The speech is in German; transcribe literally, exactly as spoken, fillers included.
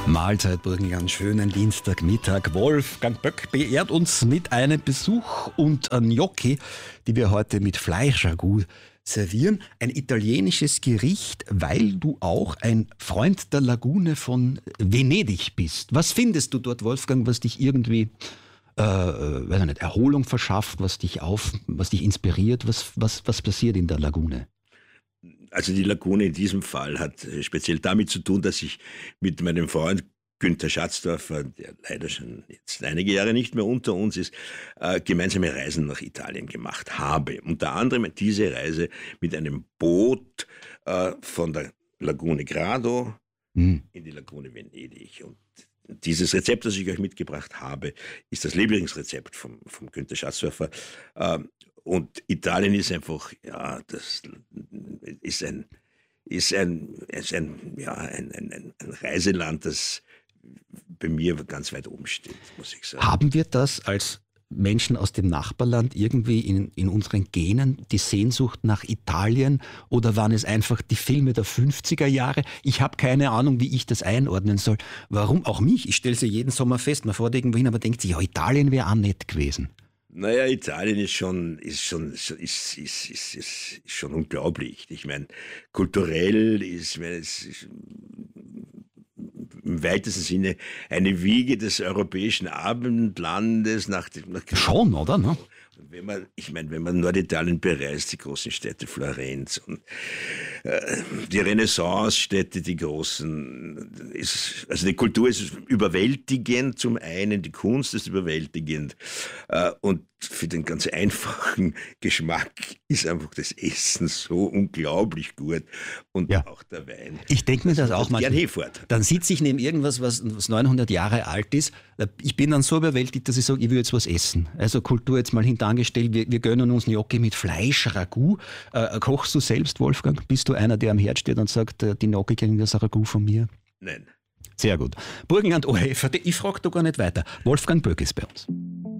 Mahlzeit Burgenland, schönen Dienstagmittag. Wolfgang Böck beehrt uns mit einem Besuch und ein Gnocchi, die wir heute mit Fleischragout servieren. Ein italienisches Gericht, weil du auch ein Freund der Lagune von Venedig bist. Was findest du dort, Wolfgang, was dich irgendwie äh, weiß ich nicht, Erholung verschafft, was dich auf, was dich inspiriert? Was, was, was passiert in der Lagune? Also die Lagune in diesem Fall hat speziell damit zu tun, dass ich mit meinem Freund Günther Schatzdorfer, der leider schon jetzt einige Jahre nicht mehr unter uns ist, äh, gemeinsame Reisen nach Italien gemacht habe. Unter anderem diese Reise mit einem Boot äh, von der Lagune Grado hm. in die Lagune Venedig. Und dieses Rezept, das ich euch mitgebracht habe, ist das Lieblingsrezept vom, vom Günther Schatzdorfer. Äh, Und Italien ist einfach, ja, das ist ein, ist ein, ist ein, ja, ein, ein, ein Reiseland, das bei mir ganz weit oben steht, muss ich sagen. Haben wir das als Menschen aus dem Nachbarland irgendwie in, in unseren Genen, die Sehnsucht nach Italien, oder waren es einfach die Filme der fünfziger Jahre? Ich habe keine Ahnung, wie ich das einordnen soll. Warum auch mich? Ich stelle sie jeden Sommer fest. Man fährt irgendwo hin, aber denkt sich, ja, Italien wäre auch nett gewesen. Naja, Italien ist schon, ist schon, ist, ist, ist, ist, ist schon unglaublich. Ich meine, kulturell ist, ich meine, es ist im weitesten Sinne eine Wiege des europäischen Abendlandes nach dem. Nach schon, oder? Ne? Wenn man, ich meine, wenn man Norditalien bereist, die großen Städte Florenz und äh, die Renaissance-Städte, die großen, ist, also die Kultur ist überwältigend zum einen, die Kunst ist überwältigend äh, und für den ganz einfachen Geschmack ist einfach das Essen so unglaublich gut und ja. auch der Wein. Ich denke mir das auch mal. Dann sitze ich neben irgendwas, was, was neunhundert Jahre alt ist. Ich bin dann so überwältigt, dass ich sage, ich will jetzt was essen. Also Kultur jetzt mal hintangestellt, wir, wir gönnen uns Gnocchi mit Fleischragout. Äh, kochst du selbst, Wolfgang? Bist du einer, der am Herd steht und sagt, die Gnocchi kriegen das Ragout von mir? Nein. Sehr gut. Burgenland O H F, ich frage da gar nicht weiter. Wolfgang Böck ist bei uns.